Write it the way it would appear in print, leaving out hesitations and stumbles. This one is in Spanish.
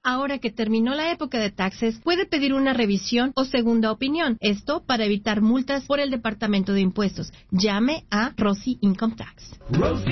Ahora que terminó la época de taxes, puede pedir una revisión o segunda opinión. Esto para evitar multas por el Departamento de Impuestos. Llame a Rossi Income Tax.